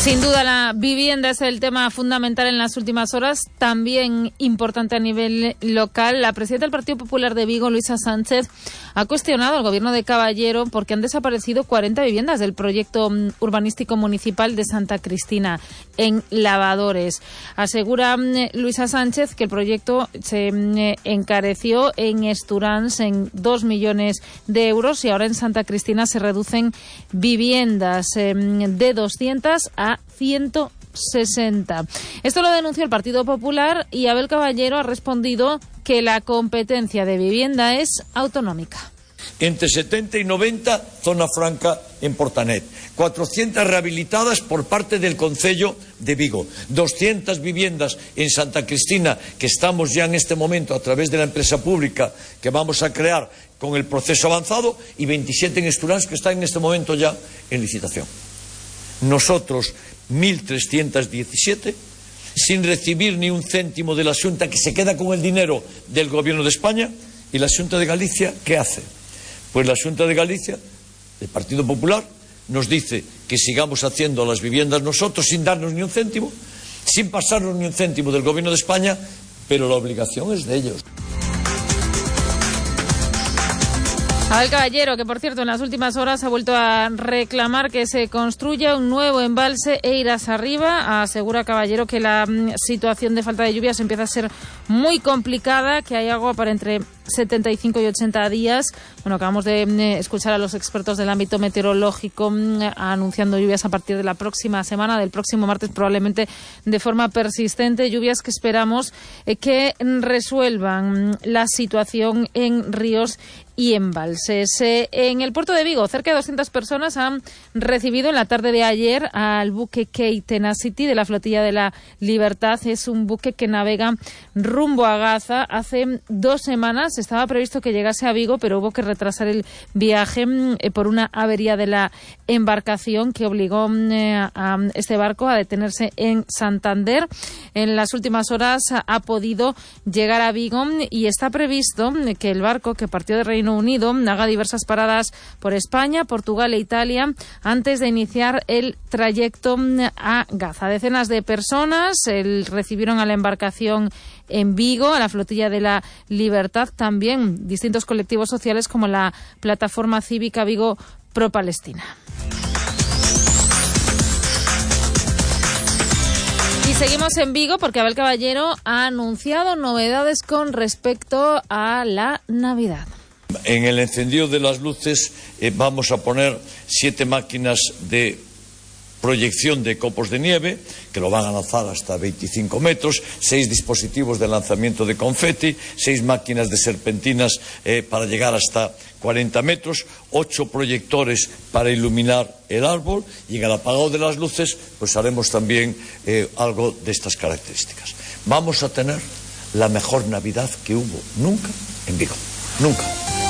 Sin duda la vivienda es el tema fundamental en las últimas horas, también importante a nivel local. La presidenta del Partido Popular de Vigo, Luisa Sánchez, ha cuestionado al gobierno de Caballero porque han desaparecido 40 viviendas del proyecto urbanístico municipal de Santa Cristina en Lavadores. Asegura Luisa Sánchez que el proyecto se encareció en Esturans en 2 millones de euros y ahora en Santa Cristina se reducen viviendas de 200 a 160. Esto lo denunció el Partido Popular y Abel Caballero ha respondido que la competencia de vivienda es autonómica. Entre 70 y 90, zona franca en Portanet. 400 rehabilitadas por parte del Concello de Vigo. 200 viviendas en Santa Cristina, que estamos ya en este momento a través de la empresa pública que vamos a crear con el proceso avanzado, y 27 en Esturans, que está en este momento ya en licitación. Nosotros, 1.317, sin recibir ni un céntimo de la Xunta, que se queda con el dinero del Gobierno de España. ¿Y la Xunta de Galicia qué hace? Pues la Xunta de Galicia, el Partido Popular, nos dice que sigamos haciendo las viviendas nosotros sin darnos ni un céntimo, sin pasarnos ni un céntimo del Gobierno de España, pero la obligación es de ellos. Abel Caballero, que por cierto en las últimas horas ha vuelto a reclamar que se construya un nuevo embalse Eiras Arriba. Asegura Caballero que la situación de falta de lluvias empieza a ser muy complicada, que hay agua para entre 75 y 80 días. Bueno, acabamos de escuchar a los expertos del ámbito meteorológico anunciando lluvias a partir de la próxima semana, del próximo martes, probablemente de forma persistente. Lluvias que esperamos que resuelvan la situación en ríos y embalses. En el puerto de Vigo, cerca de 200 personas han recibido en la tarde de ayer al buque Key Tenacity de la Flotilla de la Libertad. Es un buque que navega rumbo a Gaza. Hace 2 semanas estaba previsto que llegase a Vigo, pero hubo que retrasar el viaje por una avería de la embarcación que obligó a este barco a detenerse en Santander. En las últimas horas ha podido llegar a Vigo y está previsto que el barco, que partió de Reino Unido, haga diversas paradas por España, Portugal e Italia antes de iniciar el trayecto a Gaza. Decenas de personas recibieron a la embarcación en Vigo, a la Flotilla de la Libertad, también distintos colectivos sociales como la Plataforma Cívica Vigo Pro Palestina. Y seguimos en Vigo porque Abel Caballero ha anunciado novedades con respecto a la Navidad. En el encendido de las luces vamos a poner 7 máquinas de proyección de copos de nieve, que lo van a lanzar hasta 25 metros, 6 dispositivos de lanzamiento de confeti, 6 máquinas de serpentinas para llegar hasta 40 metros, 8 proyectores para iluminar el árbol, y en el apagado de las luces pues haremos también algo de estas características. Vamos a tener la mejor Navidad que hubo nunca en Vigo, nunca.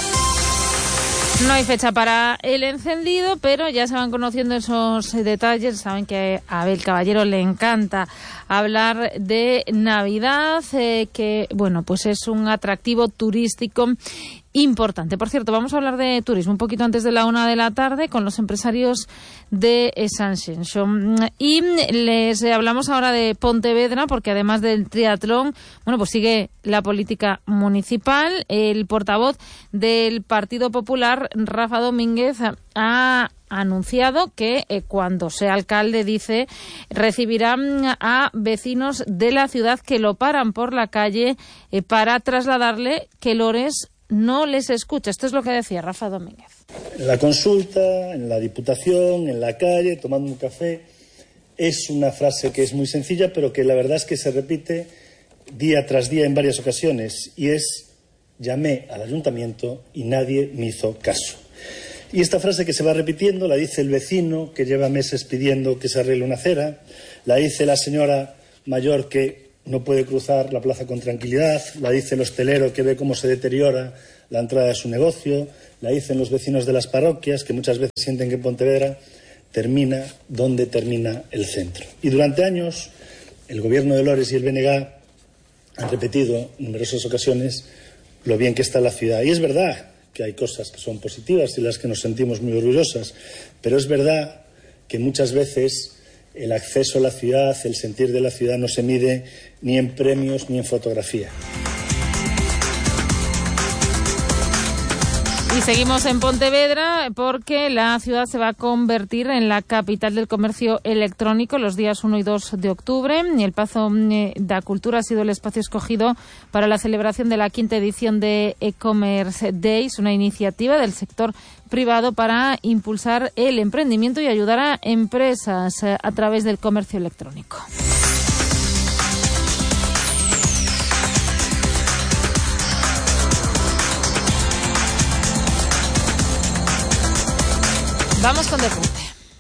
No hay fecha para el encendido, pero ya se van conociendo esos detalles. Saben que a Abel Caballero le encanta hablar de Navidad, que bueno, pues es un atractivo turístico importante. Por cierto, vamos a hablar de turismo un poquito antes de la 1 de la tarde con los empresarios de Sanxenxo. Y les hablamos ahora de Pontevedra, porque además del triatlón, bueno, pues sigue la política municipal. El portavoz del Partido Popular, Rafa Domínguez, ha anunciado que cuando sea alcalde, dice, recibirá a vecinos de la ciudad que lo paran por la calle para trasladarle que Lores no les escucha. Esto es lo que decía Rafa Domínguez. En la consulta, en la Diputación, en la calle, tomando un café, es una frase que es muy sencilla, pero que la verdad es que se repite día tras día en varias ocasiones, y es: llamé al ayuntamiento y nadie me hizo caso. Y esta frase que se va repitiendo la dice el vecino que lleva meses pidiendo que se arregle una acera, la dice la señora mayor que no puede cruzar la plaza con tranquilidad, la dice el hostelero que ve cómo se deteriora la entrada de su negocio, la dicen los vecinos de las parroquias que muchas veces sienten que Pontevedra termina donde termina el centro. Y durante años el gobierno de Lores y el BNG han repetido en numerosas ocasiones lo bien que está la ciudad. Y es verdad que hay cosas que son positivas y las que nos sentimos muy orgullosas, pero es verdad que muchas veces el acceso a la ciudad, el sentir de la ciudad no se mide ni en premios ni en fotografía. Y seguimos en Pontevedra porque la ciudad se va a convertir en la capital del comercio electrónico los días 1 y 2 de octubre. El Pazo da Cultura ha sido el espacio escogido para la celebración de la 5ª edición de E-Commerce Days, una iniciativa del sector privado para impulsar el emprendimiento y ayudar a empresas a través del comercio electrónico. Vamos con Deportes.